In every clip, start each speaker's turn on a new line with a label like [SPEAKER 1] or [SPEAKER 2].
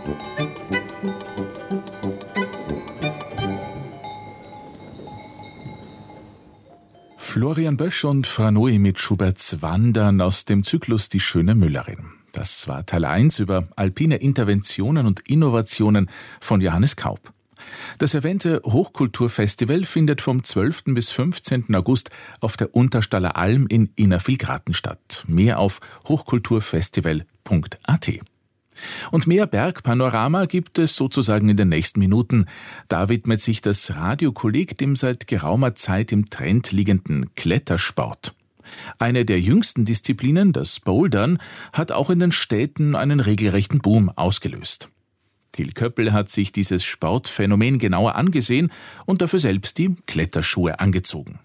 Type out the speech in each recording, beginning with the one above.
[SPEAKER 1] Florian Bösch und Franoi mit Schuberts Wandern aus dem Zyklus Die schöne Müllerin. Das war Teil 1 über alpine Interventionen und Innovationen von Johannes Kaup. Das erwähnte Hochkulturfestival findet vom 12. bis 15. August auf der Unterstaller Alm in Innervillgraten statt. Mehr auf hochkulturfestival.at. Und mehr Bergpanorama gibt es sozusagen in den nächsten Minuten. Da widmet sich das Radiokolleg dem seit geraumer Zeit im Trend liegenden Klettersport. Eine der jüngsten Disziplinen, das Bouldern, hat auch in den Städten einen regelrechten Boom ausgelöst. Till Köppel hat sich dieses Sportphänomen genauer angesehen und dafür selbst die Kletterschuhe angezogen.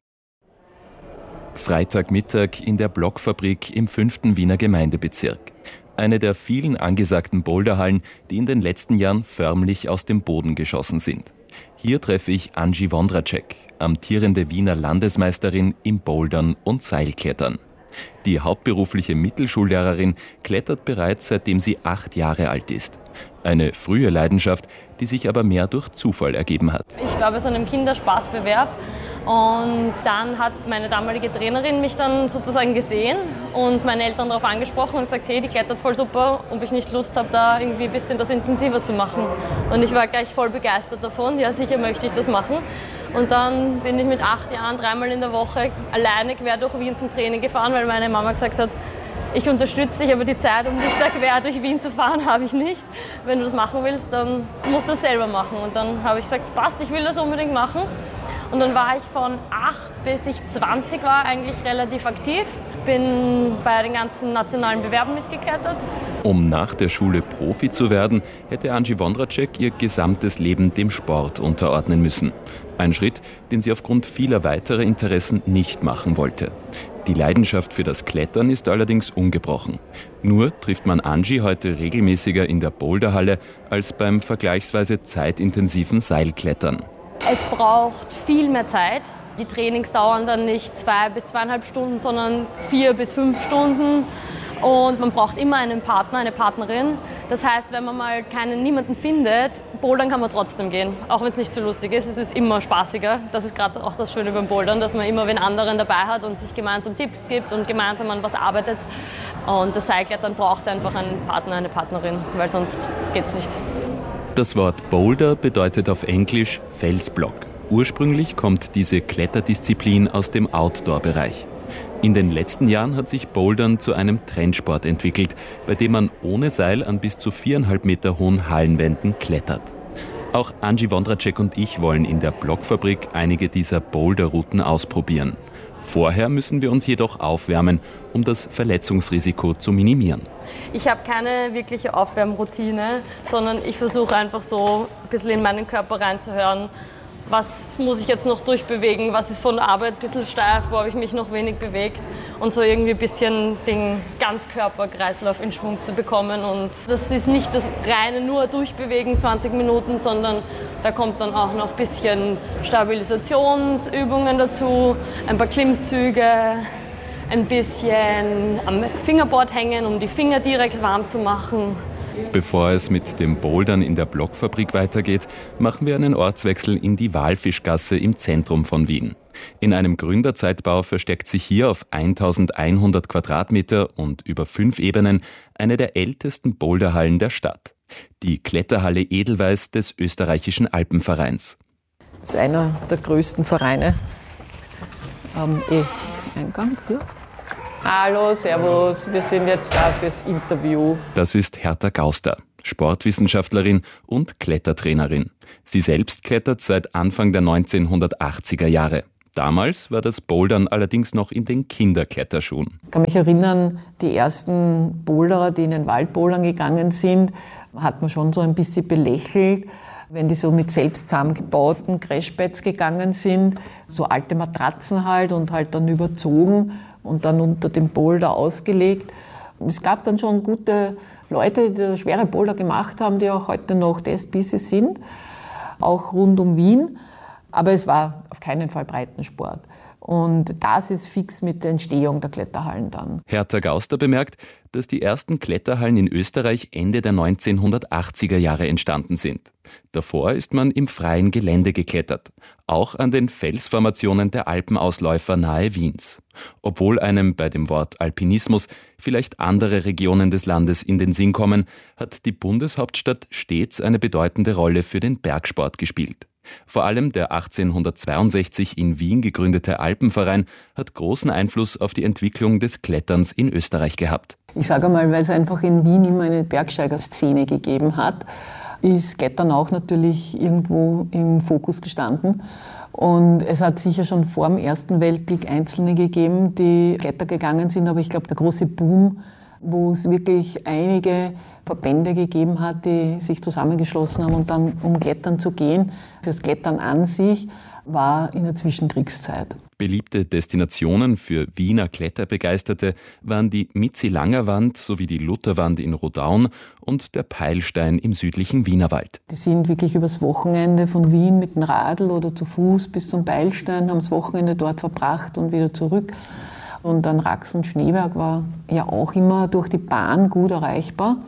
[SPEAKER 2] Freitagmittag in der Blockfabrik im 5. Wiener Gemeindebezirk. Eine der vielen angesagten Boulderhallen, die in den letzten Jahren förmlich aus dem Boden geschossen sind. Hier treffe ich Angie Wondracek, amtierende Wiener Landesmeisterin im Bouldern und Seilklettern. Die hauptberufliche Mittelschullehrerin klettert bereits seitdem sie 8 Jahre alt ist. Eine frühe Leidenschaft, die sich aber mehr durch Zufall ergeben hat.
[SPEAKER 3] Ich war bei so einem Kinderspaßbewerb und dann hat meine damalige Trainerin mich dann sozusagen gesehen und meine Eltern darauf angesprochen und gesagt, hey, die klettert voll super, ob ich nicht Lust habe, da irgendwie ein bisschen das intensiver zu machen. Und ich war gleich voll begeistert davon, ja sicher möchte ich das machen. Und dann bin ich mit 8 Jahren 3-mal in der Woche alleine quer durch Wien zum Training gefahren, weil meine Mama gesagt hat, ich unterstütze dich, aber die Zeit, um dich da quer durch Wien zu fahren, habe ich nicht. Wenn du das machen willst, dann musst du das selber machen. Und dann habe ich gesagt, passt, ich will das unbedingt machen. Und dann war ich von 8 bis ich 20 war eigentlich relativ aktiv. Bin bei den ganzen nationalen Bewerben mitgeklettert.
[SPEAKER 2] Um nach der Schule Profi zu werden, hätte Angie Wondracek ihr gesamtes Leben dem Sport unterordnen müssen. Ein Schritt, den sie aufgrund vieler weiterer Interessen nicht machen wollte. Die Leidenschaft für das Klettern ist allerdings ungebrochen. Nur trifft man Angie heute regelmäßiger in der Boulderhalle als beim vergleichsweise zeitintensiven Seilklettern.
[SPEAKER 3] Es braucht viel mehr Zeit. Die Trainings dauern dann nicht 2 bis 2,5 Stunden, sondern 4 bis 5 Stunden. Und man braucht immer einen Partner, eine Partnerin. Das heißt, wenn man mal niemanden findet, bouldern kann man trotzdem gehen. Auch wenn es nicht so lustig ist, es ist immer spaßiger. Das ist gerade auch das Schöne beim Bouldern, dass man immer wen anderen dabei hat und sich gemeinsam Tipps gibt und gemeinsam an was arbeitet. Und das Seilklettern braucht einfach einen Partner, eine Partnerin, weil sonst geht's nicht.
[SPEAKER 2] Das Wort Boulder bedeutet auf Englisch Felsblock. Ursprünglich kommt diese Kletterdisziplin aus dem Outdoor-Bereich. In den letzten Jahren hat sich Bouldern zu einem Trendsport entwickelt, bei dem man ohne Seil an bis zu 4,5 Meter hohen Hallenwänden klettert. Auch Angie Wondracek und ich wollen in der Blockfabrik einige dieser Boulderrouten ausprobieren. Vorher müssen wir uns jedoch aufwärmen, um das Verletzungsrisiko zu minimieren.
[SPEAKER 3] Ich habe keine wirkliche Aufwärmroutine, sondern ich versuche einfach so ein bisschen in meinen Körper reinzuhören. Was muss ich jetzt noch durchbewegen, was ist von der Arbeit ein bisschen steif, wo habe ich mich noch wenig bewegt und so irgendwie ein bisschen den Ganzkörperkreislauf in Schwung zu bekommen. Und das ist nicht das reine nur durchbewegen, 20 Minuten, sondern da kommt dann auch noch ein bisschen Stabilisationsübungen dazu, ein paar Klimmzüge, ein bisschen am Fingerboard hängen, um die Finger direkt warm zu machen.
[SPEAKER 2] Bevor es mit dem Bouldern in der Blockfabrik weitergeht, machen wir einen Ortswechsel in die Walfischgasse im Zentrum von Wien. In einem Gründerzeitbau versteckt sich hier auf 1100 Quadratmeter und über 5 Ebenen eine der ältesten Boulderhallen der Stadt. Die Kletterhalle Edelweiß des österreichischen Alpenvereins.
[SPEAKER 4] Das ist einer der größten Vereine am Eingang hier. Hallo, servus, wir sind jetzt da fürs Interview.
[SPEAKER 2] Das ist Hertha Gauster, Sportwissenschaftlerin und Klettertrainerin. Sie selbst klettert seit Anfang der 1980er Jahre. Damals war das Bouldern allerdings noch in den Kinderkletterschuhen.
[SPEAKER 4] Ich kann mich erinnern, die ersten Boulderer, die in den Wald bouldern gegangen sind, hat man schon so ein bisschen belächelt, wenn die so mit selbst zusammengebauten Crashpads gegangen sind, so alte Matratzen halt und halt dann überzogen und dann unter dem Boulder ausgelegt. Es gab dann schon gute Leute, die schwere Boulder gemacht haben, die auch heute noch das busy sind, auch rund um Wien. Aber es war auf keinen Fall Breitensport. Und das ist fix mit der Entstehung der Kletterhallen dann.
[SPEAKER 2] Hertha Gauster bemerkt, dass die ersten Kletterhallen in Österreich Ende der 1980er Jahre entstanden sind. Davor ist man im freien Gelände geklettert, auch an den Felsformationen der Alpenausläufer nahe Wiens. Obwohl einem bei dem Wort Alpinismus vielleicht andere Regionen des Landes in den Sinn kommen, hat die Bundeshauptstadt stets eine bedeutende Rolle für den Bergsport gespielt. Vor allem der 1862 in Wien gegründete Alpenverein hat großen Einfluss auf die Entwicklung des Kletterns in Österreich gehabt.
[SPEAKER 4] Ich sage mal, weil es einfach in Wien immer eine Bergsteigerszene gegeben hat, ist Klettern auch natürlich irgendwo im Fokus gestanden. Und es hat sicher schon vor dem Ersten Weltkrieg Einzelne gegeben, die Kletter gegangen sind, aber ich glaube, der große Boom, wo es wirklich einige Verbände gegeben hat, die sich zusammengeschlossen haben und dann um Klettern zu gehen, fürs Klettern an sich, war in der Zwischenkriegszeit.
[SPEAKER 2] Beliebte Destinationen für Wiener Kletterbegeisterte waren die Mitzi-Langer-Wand sowie die Lutherwand in Rodaun und der Peilstein im südlichen Wienerwald.
[SPEAKER 4] Die sind wirklich übers Wochenende von Wien mit dem Radl oder zu Fuß bis zum Peilstein, haben das Wochenende dort verbracht und wieder zurück. Und dann Rax und Schneeberg war ja auch immer durch die Bahn gut erreichbar.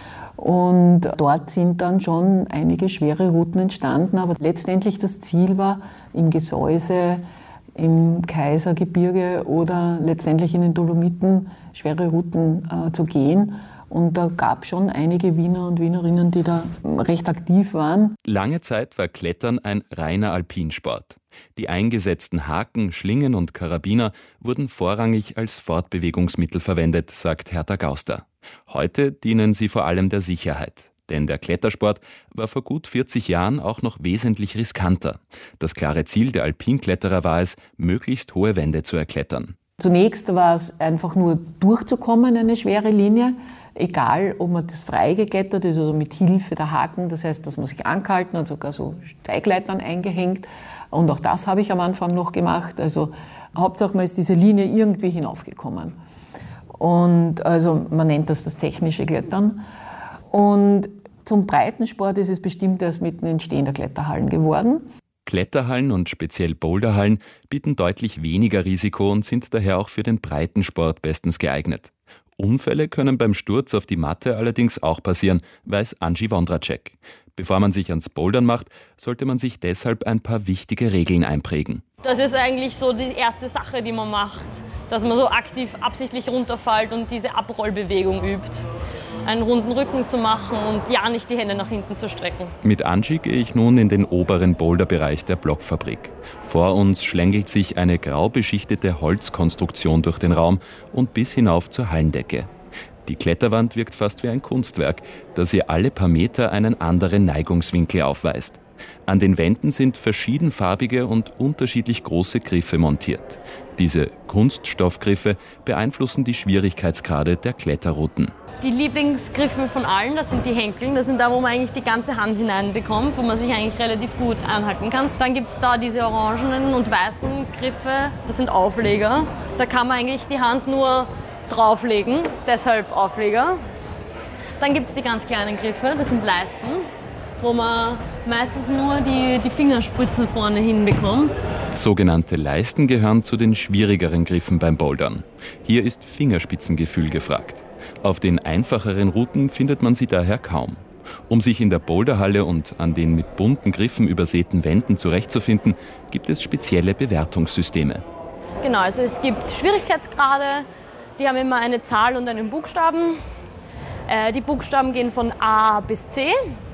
[SPEAKER 4] Und dort sind dann schon einige schwere Routen entstanden. Aber letztendlich das Ziel war, im Gesäuse, im Kaisergebirge oder letztendlich in den Dolomiten schwere Routen zu gehen. Und da gab es schon einige Wiener und Wienerinnen, die da recht aktiv waren.
[SPEAKER 2] Lange Zeit war Klettern ein reiner Alpinsport. Die eingesetzten Haken, Schlingen und Karabiner wurden vorrangig als Fortbewegungsmittel verwendet, sagt Hertha Gauster. Heute dienen sie vor allem der Sicherheit. Denn der Klettersport war vor gut 40 Jahren auch noch wesentlich riskanter. Das klare Ziel der Alpinkletterer war es, möglichst hohe Wände zu erklettern.
[SPEAKER 4] Zunächst war es einfach nur durchzukommen, eine schwere Linie. Egal, ob man das frei geklettert ist oder mit Hilfe der Haken. Das heißt, dass man sich angehalten hat, sogar so Steigleitern eingehängt. Und auch das habe ich am Anfang noch gemacht. Also Hauptsache, man ist diese Linie irgendwie hinaufgekommen. Und also man nennt das technische Klettern. Und zum Breitensport ist es bestimmt erst mit dem Entstehen der Kletterhallen geworden.
[SPEAKER 2] Kletterhallen und speziell Boulderhallen bieten deutlich weniger Risiko und sind daher auch für den Breitensport bestens geeignet. Unfälle können beim Sturz auf die Matte allerdings auch passieren, weiß Angie Wondracek. Bevor man sich ans Bouldern macht, sollte man sich deshalb ein paar wichtige Regeln einprägen.
[SPEAKER 3] Das ist eigentlich so die erste Sache, die man macht, dass man so aktiv absichtlich runterfällt und diese Abrollbewegung übt. Einen runden Rücken zu machen und ja nicht die Hände nach hinten zu strecken.
[SPEAKER 2] Mit Angie gehe ich nun in den oberen Boulderbereich der Blockfabrik. Vor uns schlängelt sich eine grau beschichtete Holzkonstruktion durch den Raum und bis hinauf zur Hallendecke. Die Kletterwand wirkt fast wie ein Kunstwerk, da sie alle paar Meter einen anderen Neigungswinkel aufweist. An den Wänden sind verschiedenfarbige und unterschiedlich große Griffe montiert. Diese Kunststoffgriffe beeinflussen die Schwierigkeitsgrade der Kletterrouten.
[SPEAKER 3] Die Lieblingsgriffe von allen, das sind die Henkeln. Das sind da, wo man eigentlich die ganze Hand hineinbekommt, wo man sich eigentlich relativ gut anhalten kann. Dann gibt es da diese orangenen und weißen Griffe, das sind Aufleger. Da kann man eigentlich die Hand nur drauflegen, deshalb Aufleger. Dann gibt es die ganz kleinen Griffe, das sind Leisten, wo man meistens nur die Fingerspitzen vorne hinbekommt.
[SPEAKER 2] Sogenannte Leisten gehören zu den schwierigeren Griffen beim Bouldern. Hier ist Fingerspitzengefühl gefragt. Auf den einfacheren Routen findet man sie daher kaum. Um sich in der Boulderhalle und an den mit bunten Griffen übersäten Wänden zurechtzufinden, gibt es spezielle Bewertungssysteme.
[SPEAKER 3] Genau, also es gibt Schwierigkeitsgrade, die haben immer eine Zahl und einen Buchstaben. Die Buchstaben gehen von A bis C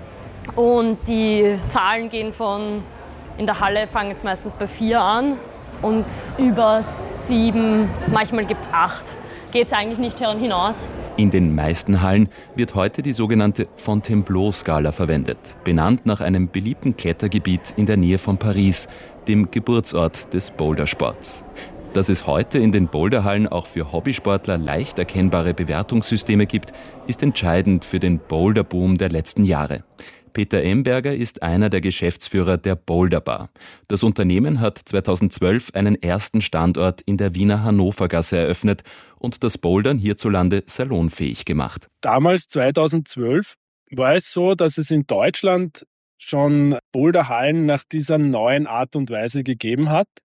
[SPEAKER 3] und die Zahlen gehen in der Halle fangen jetzt meistens bei 4 an und über 7, manchmal gibt es 8. Geht es eigentlich nicht hinaus.
[SPEAKER 2] In den meisten Hallen wird heute die sogenannte Fontainebleau-Skala verwendet, benannt nach einem beliebten Klettergebiet in der Nähe von Paris, dem Geburtsort des Bouldersports. Dass es heute in den Boulderhallen auch für Hobbysportler leicht erkennbare Bewertungssysteme gibt, ist entscheidend für den Boulderboom der letzten Jahre. Peter Emberger ist einer der Geschäftsführer der Boulderbar. Das Unternehmen hat 2012 einen ersten Standort in der Wiener Hannovergasse eröffnet und das Bouldern hierzulande salonfähig gemacht.
[SPEAKER 5] Damals, 2012, war es so, dass es in Deutschland schon Boulderhallen nach dieser neuen Art und Weise gegeben hat.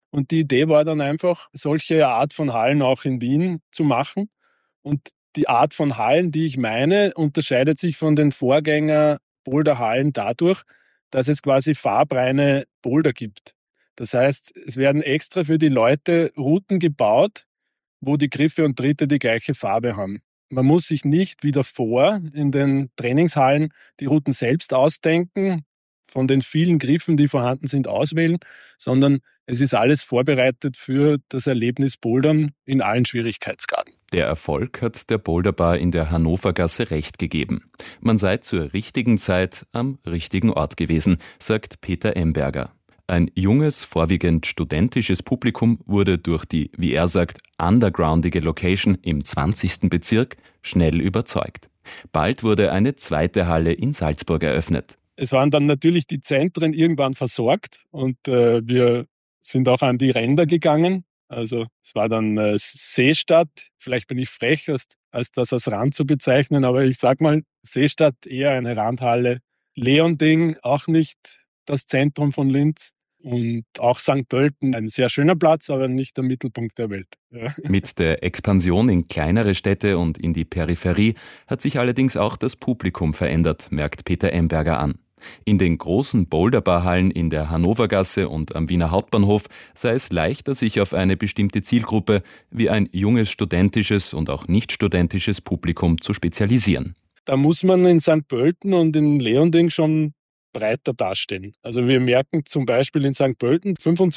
[SPEAKER 5] Und die Idee war dann einfach, solche Art von Hallen auch in Wien zu machen. Und die Art von Hallen, die ich meine, unterscheidet sich von den Vorgänger-Boulderhallen dadurch, dass es quasi farbreine Boulder gibt. Das heißt, es werden extra für die Leute Routen gebaut, wo die Griffe und Tritte die gleiche Farbe haben. Man muss sich nicht wie davor in den Trainingshallen die Routen selbst ausdenken, von den vielen Griffen, die vorhanden sind, auswählen, sondern es ist alles vorbereitet für das Erlebnis Bouldern in allen Schwierigkeitsgraden.
[SPEAKER 2] Der Erfolg hat der Boulderbar in der Hannovergasse recht gegeben. Man sei zur richtigen Zeit am richtigen Ort gewesen, sagt Peter Emberger. Ein junges, vorwiegend studentisches Publikum wurde durch die, wie er sagt, undergroundige Location im 20. Bezirk schnell überzeugt. Bald wurde eine zweite Halle in Salzburg eröffnet.
[SPEAKER 5] Es waren dann natürlich die Zentren irgendwann versorgt und wir sind auch an die Ränder gegangen. Also es war dann Seestadt, vielleicht bin ich frech, als das als Rand zu bezeichnen, aber ich sag mal, Seestadt eher eine Randhalle. Leonding auch nicht das Zentrum von Linz. Und auch St. Pölten, ein sehr schöner Platz, aber nicht der Mittelpunkt der Welt. Ja.
[SPEAKER 2] Mit der Expansion in kleinere Städte und in die Peripherie hat sich allerdings auch das Publikum verändert, merkt Peter Emberger an. In den großen Boulderbarhallen in der Hannovergasse und am Wiener Hauptbahnhof sei es leichter, sich auf eine bestimmte Zielgruppe wie ein junges studentisches und auch nicht studentisches Publikum zu spezialisieren.
[SPEAKER 5] Da muss man in St. Pölten und in Leonding schon breiter dastehen. Also wir merken zum Beispiel in St. Pölten,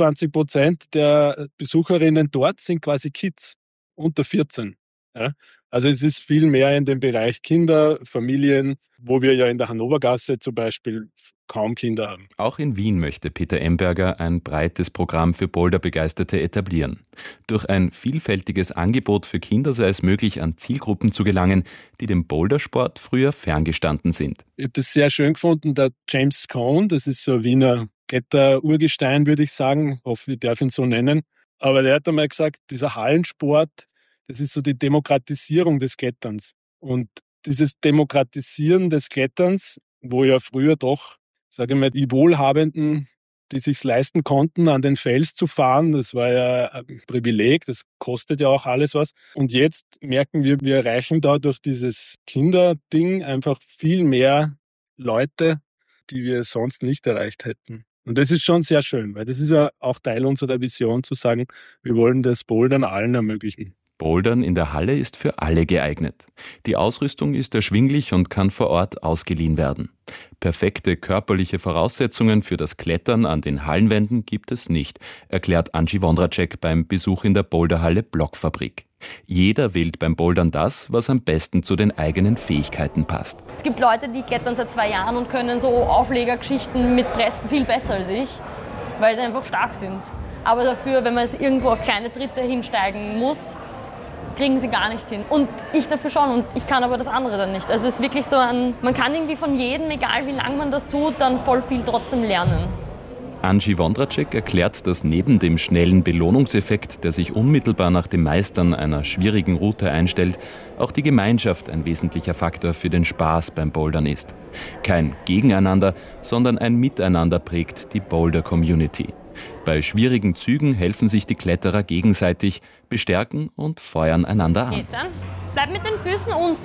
[SPEAKER 5] 25% der Besucherinnen dort sind quasi Kids unter 14. Ja? Also es ist viel mehr in dem Bereich Kinder, Familien, wo wir ja in der Hannovergasse zum Beispiel kaum Kinder haben.
[SPEAKER 2] Auch in Wien möchte Peter Emberger ein breites Programm für Boulderbegeisterte etablieren. Durch ein vielfältiges Angebot für Kinder sei es möglich, an Zielgruppen zu gelangen, die dem Bouldersport früher ferngestanden sind.
[SPEAKER 5] Ich habe das sehr schön gefunden, der James Cone, das ist so ein Wiener Kletterurgestein, würde ich sagen. Ich hoffe, ich darf ihn so nennen. Aber der hat einmal gesagt, dieser Hallensport, das ist so die Demokratisierung des Kletterns. Und dieses Demokratisieren des Kletterns, wo ja früher doch, sage ich mal, die Wohlhabenden, die sich's leisten konnten, an den Fels zu fahren, das war ja ein Privileg, das kostet ja auch alles was. Und jetzt merken wir erreichen da durch dieses Kinderding einfach viel mehr Leute, die wir sonst nicht erreicht hätten. Und das ist schon sehr schön, weil das ist ja auch Teil unserer Vision, zu sagen, wir wollen das Bouldern allen ermöglichen.
[SPEAKER 2] Bouldern in der Halle ist für alle geeignet. Die Ausrüstung ist erschwinglich und kann vor Ort ausgeliehen werden. Perfekte körperliche Voraussetzungen für das Klettern an den Hallenwänden gibt es nicht, erklärt Angie Wondracek beim Besuch in der Boulderhalle Blockfabrik. Jeder wählt beim Bouldern das, was am besten zu den eigenen Fähigkeiten passt.
[SPEAKER 3] Es gibt Leute, die klettern seit 2 Jahren und können so Auflegergeschichten mit Pressen viel besser als ich, weil sie einfach stark sind. Aber dafür, wenn man es irgendwo auf kleine Tritte hinsteigen muss, kriegen sie gar nicht hin. Und ich dafür schon und ich kann aber das andere dann nicht. Also es ist wirklich so man kann irgendwie von jedem, egal wie lange man das tut, dann voll viel trotzdem lernen.
[SPEAKER 2] Angie Wondracek erklärt, dass neben dem schnellen Belohnungseffekt, der sich unmittelbar nach dem Meistern einer schwierigen Route einstellt, auch die Gemeinschaft ein wesentlicher Faktor für den Spaß beim Bouldern ist. Kein Gegeneinander, sondern ein Miteinander prägt die Boulder-Community. Bei schwierigen Zügen helfen sich die Kletterer gegenseitig, bestärken und feuern einander an.
[SPEAKER 3] Geht dann. Bleib mit den Füßen unten.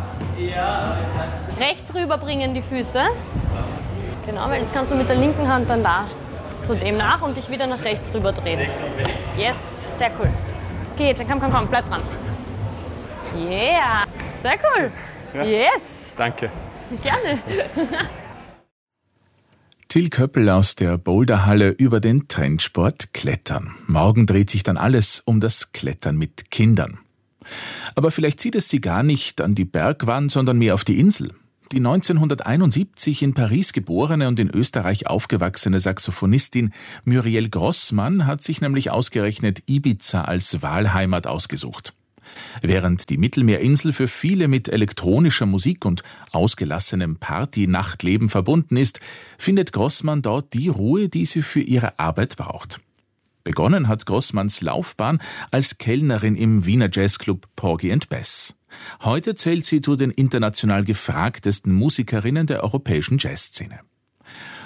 [SPEAKER 3] Ja. Rechts rüberbringen die Füße. Genau, weil jetzt kannst du mit der linken Hand dann da zu dem nach und dich wieder nach rechts rüber drehen. Yes, sehr cool. Geht, dann komm, bleib dran. Yeah, sehr cool. Ja. Yes.
[SPEAKER 6] Danke.
[SPEAKER 3] Gerne.
[SPEAKER 1] Till Köppel aus der Boulderhalle über den Trendsport Klettern. Morgen dreht sich dann alles um das Klettern mit Kindern. Aber vielleicht zieht es sie gar nicht an die Bergwand, sondern mehr auf die Insel. Die 1971 in Paris geborene und in Österreich aufgewachsene Saxophonistin Muriel Grossmann hat sich nämlich ausgerechnet Ibiza als Wahlheimat ausgesucht. Während die Mittelmeerinsel für viele mit elektronischer Musik und ausgelassenem Party-Nachtleben verbunden ist, findet Grossmann dort die Ruhe, die sie für ihre Arbeit braucht. Begonnen hat Grossmanns Laufbahn als Kellnerin im Wiener Jazzclub Porgy & Bess. Heute zählt sie zu den international gefragtesten Musikerinnen der europäischen Jazzszene.